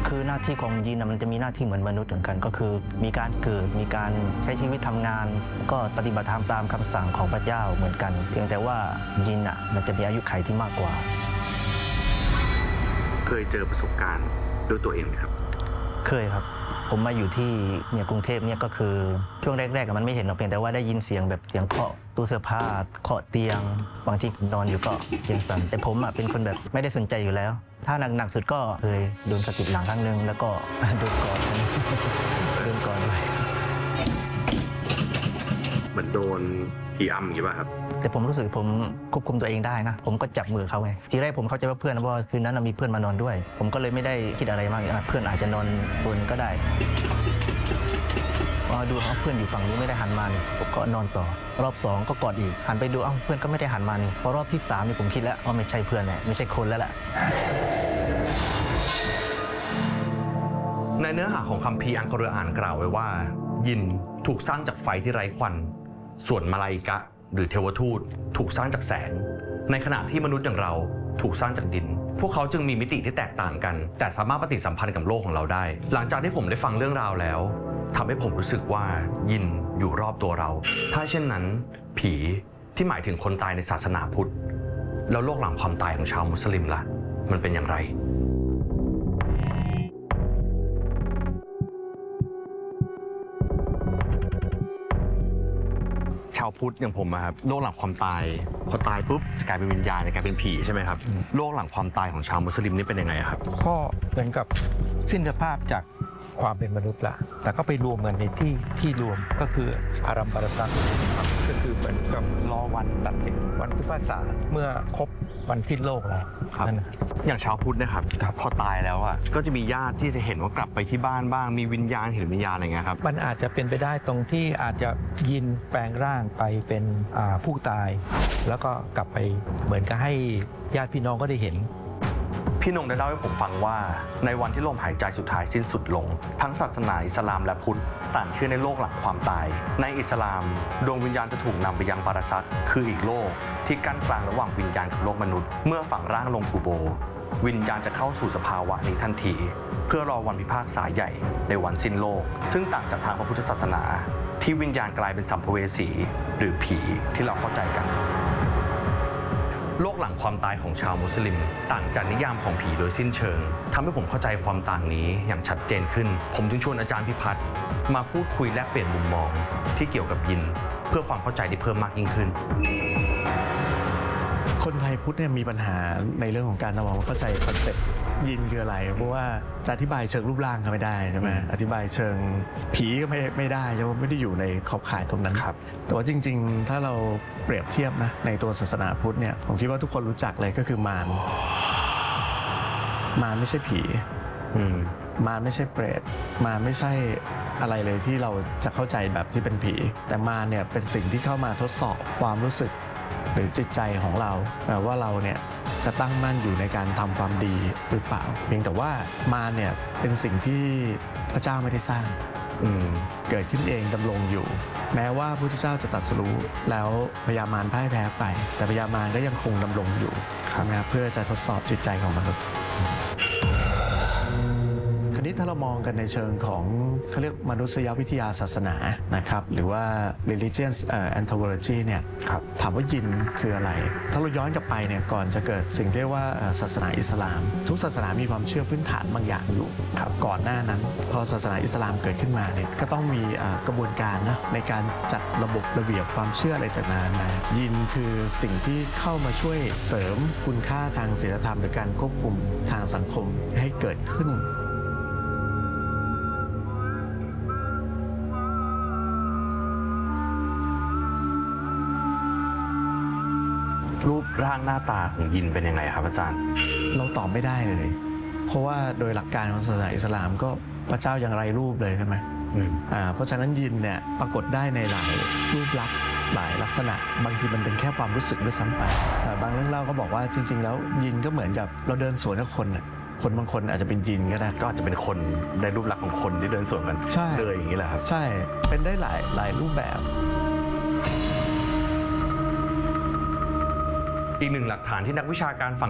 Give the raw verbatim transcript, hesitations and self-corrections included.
คือหน้าที่ของยินมันจะมีหน้าที่เหมือนมนุษย์เหมือนกันก็คือมีการเกิดมีการใช้ชีวิตทำงานก็ปฏิบัติธรรมตามคำสั่งของพระเจ้าเหมือนกันเพียงแต่ว่ายินอ่ะมันจะมีอายุขัยที่มากกว่าเคยเจอประสบการณ์ด้วยตัวเองไหมครับเคยครับผมมาอยู่ที่เนี่ยกรุงเทพเนี่ยก็คือช่วงแรกๆมันไม่เห็นหรอกเพียงแต่ว่าได้ยินเสียงแบบเสียงเคาะตู้เสื้อผ้าเคาะเตียงบางทีนอนอยู่ก็เสียงสั่นแต่ผมอ่ะเป็นคนแบบไม่ได้สนใจอยู่แล้วถ้าหนักๆสุดก็เคยโดนสะกิดหลังครั้งนึงแล้วก็โดนกอดโดนกอดด้วยเหมือนโดนผีอำอย่างนี้ป่ะครับแต่ผมรู้สึกผมควบคุมตัวเองได้นะผมก็จับมือเขาไงทีแรกผมเข้าใจว่าเพื่อนเพราะว่าคืนนั้นมีเพื่อนมานอนด้วยผมก็เลยไม่ได้คิดอะไรมากเพื่อนอาจจะนอนบนก็ได้พอดูเขาเพื่อนอยู่ฝั่งนี้ไม่ได้หันมานี่ผมก็นอนต่อรอบสองก็กอดอีกหันไปดูเอ้าเพื่อนก็ไม่ได้หันมานี่พอรอบที่สามนี่ผมคิดแล้วว่าไม่ใช่เพื่อนแหละไม่ใช่คนแล้วแหละในเนื้อหาของคัมภีร์อังคารอ่านกล่าวไว้ว่ายินถูกสร้างจากไฟที่ไร้ควันส่วนมาลาอิกะหรือเทวทูตถูกสร้างจากแสงในขณะที่มนุษย์อย่างเราถูกสร้างจากดินพวกเขาจึงมีมิติที่แตกต่างกันแต่สามารถปฏิสัมพันธ์กับโลกของเราได้หลังจากที่ผมได้ฟังเรื่องราวแล้วทำให้ผมรู้สึกว่ายินอยู่รอบตัวเราถ้าเช่นนั้นผีที่หมายถึงคนตายในศาสนาพุทธแล้วโลกหลังความตายของชาวมุสลิมล่ะมันเป็นอย่างไรชาวพุทธอย่างผมครับโลกหลังความตายพอตายปุ๊บจะกลายเป็นวิญญาณจะกลายเป็นผีใช่ไหมครับโลกหลังความตายของชาวมุสลิมนี่เป็นยังไงครับก็เหมือนกับสิ้นสภาพจากความเป็นมนุษย์ละแต่ก็ไปรวมกันในที่ที่รวมก็คืออารัมบารสักก็คือเหมือนกับรอวันตัดสินวันพิพากษาเมื่อครบวันสิ้นโลกแล้วนั่นอย่างชาวพุทธนะครับพอตายแล้วอ่ะก็จะมีญาติที่จะเห็นว่ากลับไปที่บ้านบ้างมีวิญญาณเห็นวิญญาณอะไรเงี้ยครับมันอาจจะเป็นไปได้ตรงที่อาจจะยินแปลงร่างไปเป็นผู้ตายแล้วก็กลับไปเหมือนกับให้ญาติพี่น้องก็ได้เห็นพี่นงได้เล่าให้ผมฟังว่าในวันที่ลมหายใจสุดท้ายสิ้นสุดลงทั้งศาสนาอิสลามและพุทธต่างเชื่อในโลกหลังความตายในอิสลามดวงวิญญาณจะถูกนำไปยังบารซักคืออีกโลกที่กั้นกลางระหว่างวิญญาณกับโลกมนุษย์เมื่อฝังร่างลงกูโบวิญญาณจะเข้าสู่สภาวะนี้ทันทีเพื่อรอวันพิพากษาใหญ่ในวันสิ้นโลกซึ่งต่างจากทางพระพุทธศาสนาที่วิญญาณกลายเป็นสัมภเวสีหรือผีที่เราเข้าใจกันโลกหลังความตายของชาวมุสลิมต่างจากนิยามของผีโดยสิ้นเชิงทำให้ผมเข้าใจความต่างนี้อย่างชัดเจนขึ้นผมจึงชวนอาจารย์พิพัฒน์มาพูดคุยแลกเปลี่ยนมุมมองที่เกี่ยวกับยินเพื่อความเข้าใจที่เพิ่มมากยิ่งขึ้นคนไทยพุทธเนี่ยมีปัญหาในเรื่องของการทำความเข้าใจคอนเซ็ปต์ยินคืออะไรเพราะว่าจะอธิบายเชิงรูปร่างก็ไม่ได้ใช่ไหมอธิบายเชิงผีก็ไม่ไม่ได้เพราะไม่ได้อยู่ในขอบข่ายตรงนั้นครับแต่ว่าจริงๆถ้าเราเปรียบเทียบนะในตัวศาสนาพุทธเนี่ยผมคิดว่าทุกคนรู้จักเลยก็คือมารมารไม่ใช่ผีมารไม่ใช่เปรตมารไม่ใช่อะไรเลยที่เราจะเข้าใจแบบที่เป็นผีแต่มารเนี่ยเป็นสิ่งที่เข้ามาทดสอบความรู้สึกหรือจิตใจของเราว่าเราเนี่ยจะตั้งมั่นอยู่ในการทำความดีหรือเปล่าเพียงแต่ว่ามารเนี่ยเป็นสิ่งที่พระเจ้าไม่ได้สร้างเกิดขึ้นเองดำรงอยู่แม้ว่าพระพุทธเจ้าจะตรัสรู้แล้วพญามารพ่ายแพ้ไปแต่พญามารก็ยังคงดำรงอยู่นะเพื่อจะทดสอบจิตใจของมนุษย์คราวนี้ถ้าเรามองกันในเชิงของเขาเรียกมนุษยวิทยาศาสนานะครับหรือว่า religious anthropology เนี่ยถามว่ายินคืออะไรถ้าเราย้อนกลับไปเนี่ยก่อนจะเกิดสิ่งที่เรียกว่าศาสนาอิสลามทุกศาสนามีความเชื่อพื้นฐานบางอย่างอยู่ครับก่อนหน้านั้นพอศาสนาอิสลามเกิดขึ้นมาเนี่ยก็ต้องมีกระบวนการนะในการจัดระบบระเบียบความเชื่ออะไรต่างๆนะยินคือสิ่งที่เข้ามาช่วยเสริมคุณค่าทางศีลธรรมหรือการควบคุมทางสังคมให้เกิดขึ้นรูปร่างหน้าตาของยินเป็นยังไงครับอาจารย์เราตอบไม่ได้เลยเพราะว่าโดยหลักการของศาสนาอิสลามก็พระเจ้ายังไร้รูปเลยใช่ไหมอ่าเพราะฉะนั้นยินเนี่ยปรากฏได้ในหลายรูปลักษณ์หลายลักษณะบางทีมันเป็นแค่ความรู้สึกด้วยซ้ำไปบางเรื่องเล่าก็บอกว่าจริงๆแล้วยินก็เหมือนกับเราเดินสวนกับคนคนบางคนอาจจะเป็นยินก็ได้ก็อาจจะเป็นคนในรูปลักษณ์ของคนที่เดินสวนกันเลยอย่างนี้แหละครับใช่เป็นได้หลายหลายรูปแบบอีกหนึ่งหลักฐานที่นักวิชาการฝั่ง